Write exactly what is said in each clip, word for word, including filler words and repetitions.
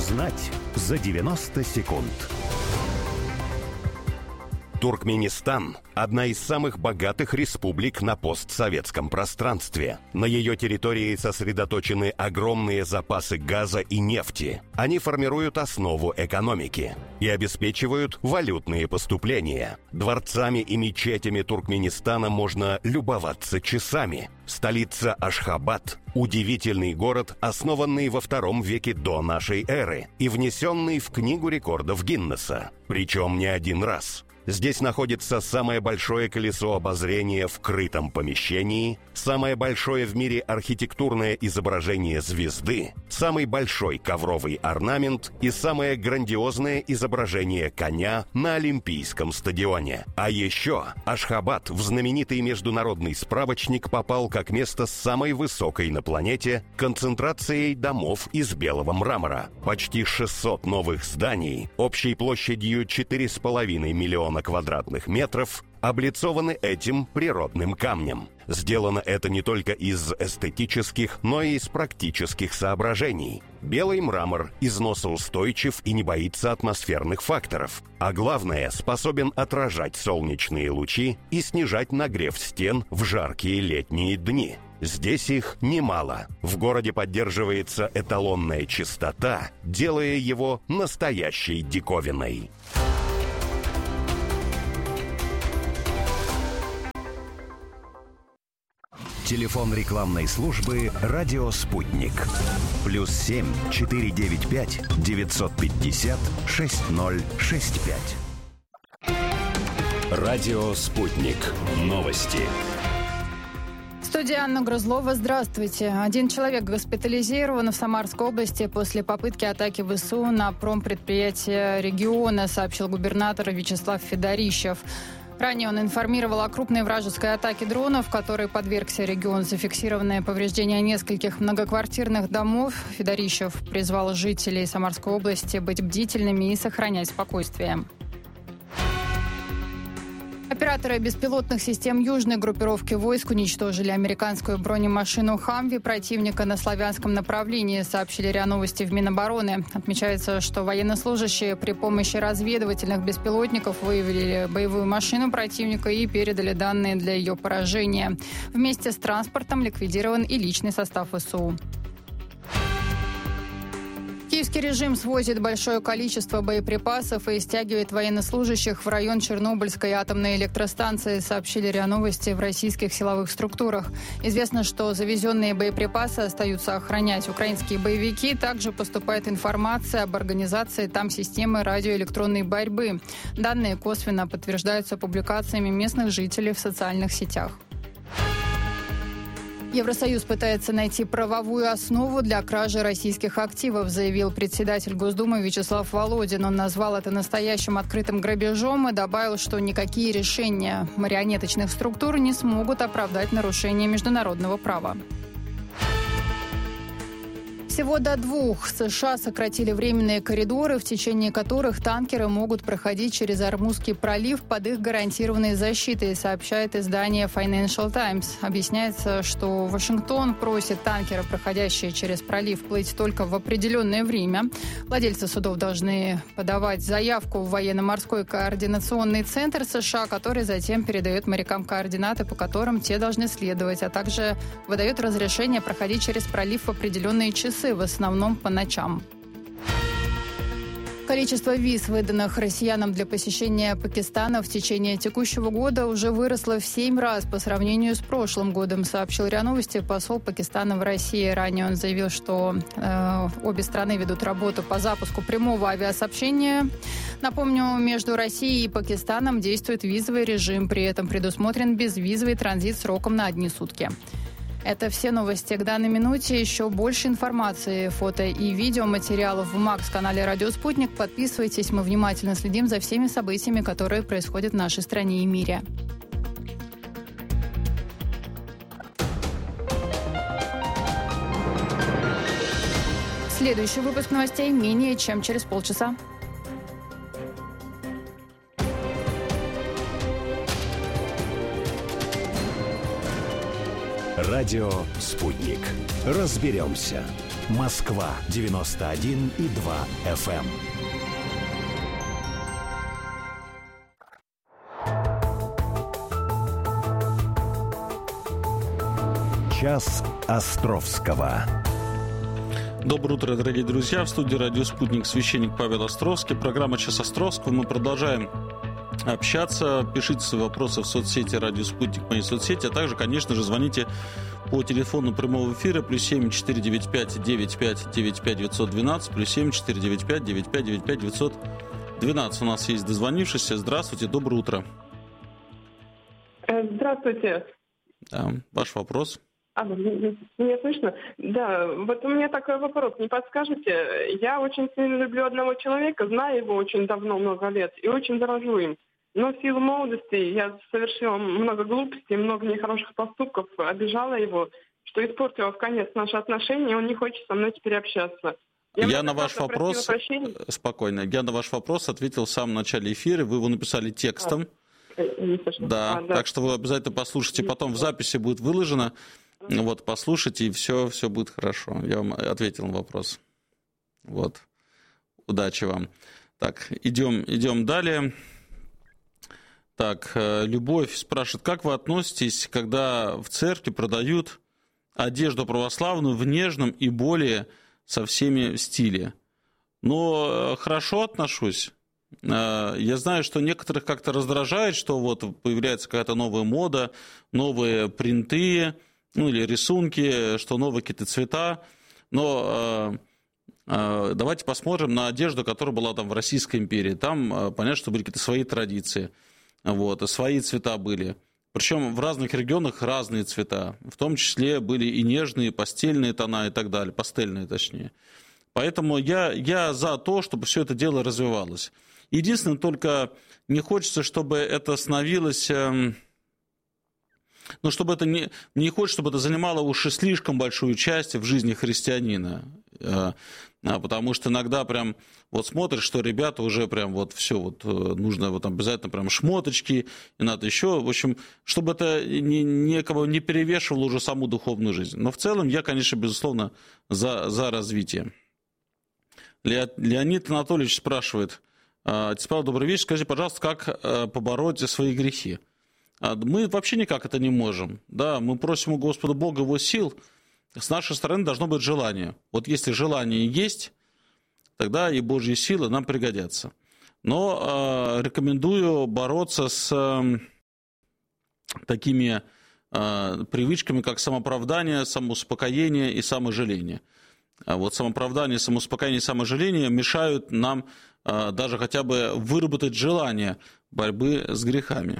Узнать за девяносто секунд. Туркменистан – одна из самых богатых республик на постсоветском пространстве. На ее территории сосредоточены огромные запасы газа и нефти. Они формируют основу экономики и обеспечивают валютные поступления. Дворцами и мечетями Туркменистана можно любоваться часами. Столица Ашхабад – удивительный город, основанный во втором веке до нашей эры и внесенный в Книгу рекордов Гиннесса. Причем не один раз. Здесь находится самое большое колесо обозрения в крытом помещении, самое большое в мире архитектурное изображение звезды, самый большой ковровый орнамент и самое грандиозное изображение коня на Олимпийском стадионе. А еще Ашхабад в знаменитый международный справочник попал как место с самой высокой на планете концентрацией домов из белого мрамора. Почти шестьсот новых зданий общей площадью четыре с половиной миллиона квадратных метров облицованы этим природным камнем. Сделано это не только из эстетических, но и из практических соображений. Белый мрамор износоустойчив и не боится атмосферных факторов. А главное, способен отражать солнечные лучи и снижать нагрев стен в жаркие летние дни. Здесь их немало. В городе поддерживается эталонная чистота, делая его настоящей диковиной. Телефон рекламной службы «Радио Спутник». Плюс семь четыре девять пять девятьсот пятьдесят шесть ноль шесть пять. Радио Спутник. Новости. Студия Анна Грузлова. Здравствуйте. Один человек госпитализирован в Самарской области после попытки атаки ВСУ на промпредприятие региона, сообщил губернатор Вячеслав Федорищев. Ранее он информировал о крупной вражеской атаке дронов, которой подвергся регион. Зафиксированное повреждение нескольких многоквартирных домов. Федорищев призвал жителей Самарской области быть бдительными и сохранять спокойствие. Операторы беспилотных систем южной группировки войск уничтожили американскую бронемашину «Хамви» противника на славянском направлении, сообщили РИА Новости в Минобороны. Отмечается, что военнослужащие при помощи разведывательных беспилотников выявили боевую машину противника и передали данные для ее поражения. Вместе с транспортом ликвидирован и личный состав ВСУ. Киевский режим свозит большое количество боеприпасов и стягивает военнослужащих в район Чернобыльской атомной электростанции, сообщили РИА Новости в российских силовых структурах. Известно, что завезенные боеприпасы остаются охранять украинские боевики. Также поступает информация об организации там системы радиоэлектронной борьбы. Данные косвенно подтверждаются публикациями местных жителей в социальных сетях. Евросоюз пытается найти правовую основу для кражи российских активов, заявил председатель Госдумы Вячеслав Володин. Он назвал это настоящим открытым грабежом и добавил, что никакие решения марионеточных структур не смогут оправдать нарушение международного права. Всего до двух США сократили временные коридоры, в течение которых танкеры могут проходить через Ормузский пролив под их гарантированной защитой, сообщает издание Financial Times. Объясняется, что Вашингтон просит танкеры, проходящие через пролив, плыть только в определенное время. Владельцы судов должны подавать заявку в военно-морской координационный центр США, который затем передает морякам координаты, по которым те должны следовать, а также выдает разрешение проходить через пролив в определенные часы, в основном по ночам. Количество виз, выданных россиянам для посещения Пакистана в течение текущего года, уже выросло в семь раз по сравнению с прошлым годом, сообщил РИА Новости посол Пакистана в России. Ранее он заявил, что э, обе страны ведут работу по запуску прямого авиасообщения. Напомню, между Россией и Пакистаном действует визовый режим, при этом предусмотрен безвизовый транзит сроком на одни сутки. Это все новости к данной минуте. Еще больше информации, фото и видеоматериалов в Макс-канале «Радио Спутник». Подписывайтесь, мы внимательно следим за всеми событиями, которые происходят в нашей стране и мире. Следующий выпуск новостей менее чем через полчаса. Радио «Спутник». Разберемся. Москва девяносто один и два эф эм. Час Островского. Доброе утро, дорогие друзья. В студии «Радио Спутник» священник Павел Островский. Программа «Час Островского». Мы продолжаем общаться. Пишите свои вопросы в соцсети «Радио Спутник», мои соцсети, а также, конечно же, звоните по телефону прямого эфира плюс семь четыре девять пять девять пять девять пять девятьсот двенадцать, плюс семь четыре девять пять девять пять девять пять девятьсот двенадцать. У нас есть дозвонившийся. Здравствуйте, доброе утро. Здравствуйте. Да, ваш вопрос. А, меня слышно? Да, вот у меня такой вопрос, не подскажете? Я очень сильно люблю одного человека, знаю его очень давно, много лет, и очень дорожу им. Но в силу молодости я совершила много глупостей, много нехороших поступков, обижала его, что испортила в конец наши отношения, и он не хочет со мной теперь общаться. Я, я на ваш вопрос, спокойно, я на ваш вопрос ответил в самом начале эфира, вы его написали текстом. А, да, а, да, так что вы обязательно послушайте, потом в записи будет выложено. Вот, послушайте, и все, все будет хорошо. Я вам ответил на вопрос. Вот. Удачи вам. Так, идем, идем далее. Так, Любовь спрашивает, как вы относитесь, когда в церкви продают одежду православную в нежном и более со всеми стиле? Но хорошо отношусь. Я знаю, что некоторых как-то раздражает, что вот появляется какая-то новая мода, новые принты, ну или рисунки, что новые какие-то цвета. Но э, э, давайте посмотрим на одежду, которая была там в Российской империи. Там э, понятно, что были какие-то свои традиции, вот, и свои цвета были. Причем в разных регионах разные цвета. В том числе были и нежные, постельные тона и так далее, пастельные точнее. Поэтому я, я за то, чтобы все это дело развивалось. Единственное, только не хочется, чтобы это становилось... Э, Но чтобы это не, не хочет, чтобы это занимало уж и слишком большую часть в жизни христианина. Потому что иногда прям вот смотришь, что ребята уже прям вот все, вот нужно вот обязательно прям шмоточки, и надо еще, в общем, чтобы это ни, никого не перевешивало уже саму духовную жизнь. Но в целом я, конечно, безусловно, за, за развитие. Леонид Анатольевич спрашивает, Павел, добрый вечер, скажи, пожалуйста, как побороть свои грехи? Мы вообще никак это не можем. Да, мы просим у Господа Бога Его сил. С нашей стороны должно быть желание. Вот если желание есть, тогда и Божьи силы нам пригодятся. Но э, рекомендую бороться с э, такими э, привычками, как самооправдание, самоуспокоение и саможаление. А вот самооправдание, самоуспокоение и саможаление мешают нам э, даже хотя бы выработать желание борьбы с грехами.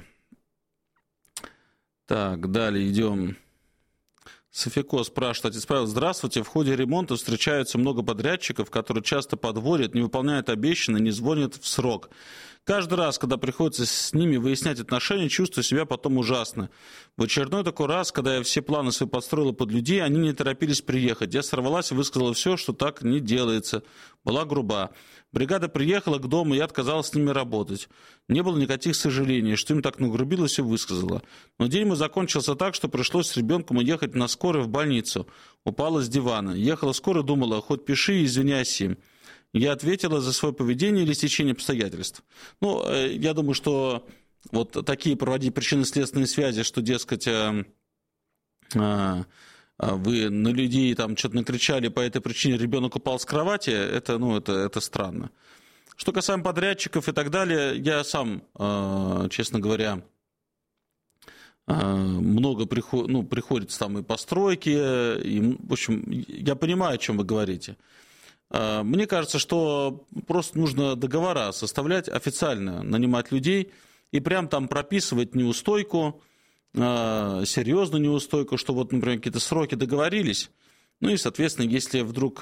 Так, далее идем. Софико спрашивает, отец Павел, здравствуйте. В ходе ремонта встречаются много подрядчиков, которые часто подводят, не выполняют обещанное, не звонят в срок. Каждый раз, когда приходится с ними выяснять отношения, чувствую себя потом ужасно. В очередной такой раз, когда я все планы свои подстроила под людей, они не торопились приехать. Я сорвалась и высказала все, что так не делается. Была груба. Бригада приехала к дому, я отказалась с ними работать. Не было никаких сожалений, что им так нагрубилась и высказала. Но день мой закончился так, что пришлось с ребенком ехать на скорой в больницу. Упала с дивана. Ехала скорой, думала, хоть пиши и извиняйся им. Я ответила за свое поведение или стечение обстоятельств. Ну, я думаю, что вот такие проводить причинно-следственные связи, что, дескать, вы на людей там что-то накричали, по этой причине ребенок упал с кровати, это, ну, это, это странно. Что касаемо подрядчиков и так далее, я сам, честно говоря, много приход, ну, приходится там и постройки, и, в общем, я понимаю, о чем вы говорите. Мне кажется, что просто нужно договора составлять официально, нанимать людей и прям там прописывать неустойку, серьезную неустойку, что вот, например, какие-то сроки договорились. Ну и, соответственно, если вдруг,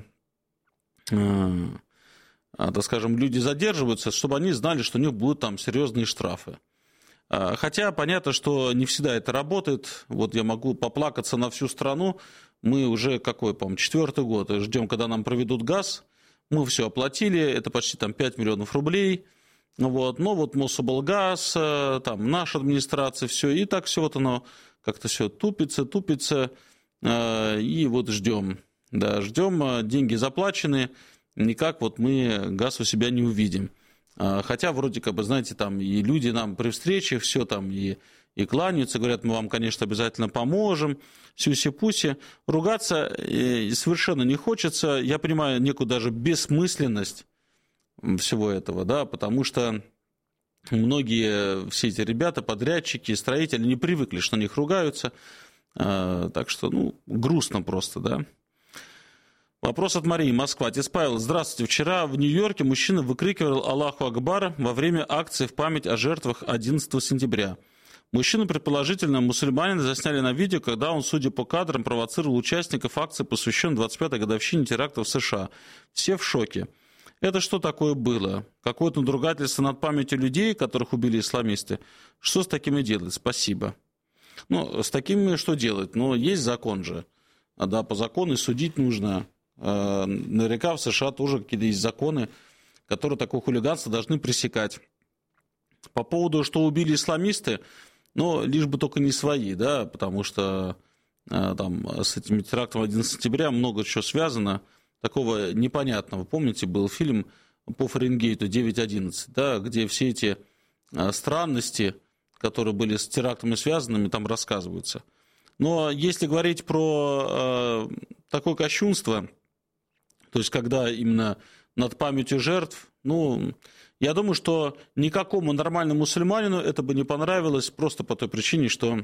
так скажем, люди задерживаются, чтобы они знали, что у них будут там серьезные штрафы. Хотя понятно, что не всегда это работает. Вот я могу поплакаться на всю страну. Мы уже, какой, по-моему, четвертый год ждем, когда нам проведут газ. Мы все оплатили, это почти там пять миллионов рублей. Вот. Но вот Мособлгаз, там наша администрация, все. И так все вот оно как-то все тупится, тупится. И вот ждем. Да, ждем, деньги заплачены, никак вот мы газ у себя не увидим. Хотя вроде как бы, знаете, там и люди нам при встрече все там и, и кланяются, говорят, мы вам, конечно, обязательно поможем, сюси-пуси. Ругаться совершенно не хочется. Я понимаю некую даже бессмысленность всего этого, да, потому что многие все эти ребята, подрядчики, строители не привыкли, что на них ругаются. Так что, ну, грустно просто, да. Вопрос от Марии, Москва. Отец Павел, здравствуйте. Вчера в Нью-Йорке мужчина выкрикивал «Аллаху Акбар» во время акции в память о жертвах одиннадцатого сентября. Мужчину, предположительно, мусульманин, засняли на видео, когда он, судя по кадрам, провоцировал участников акции, посвященной двадцать пятой годовщине терактов в США. Все в шоке. Это что такое было? Какое-то надругательство над памятью людей, которых убили исламисты? Что с такими делать? Спасибо. Ну, с такими что делать? Ну, есть закон же. А да, по закону судить нужно. Наверняка в США тоже какие-то есть законы, которые такое хулиганство должны пресекать. По поводу, что убили исламисты, ну, лишь бы только не свои, да, потому что там с этим терактом одиннадцатого сентября много чего связано, такого непонятного. Помните, был фильм по Фаренгейту девять одиннадцать, да, где все эти странности, которые были с терактами связанными, там рассказываются. Но если говорить про такое кощунство, то есть когда именно над памятью жертв, ну, я думаю, что никакому нормальному мусульманину это бы не понравилось просто по той причине, что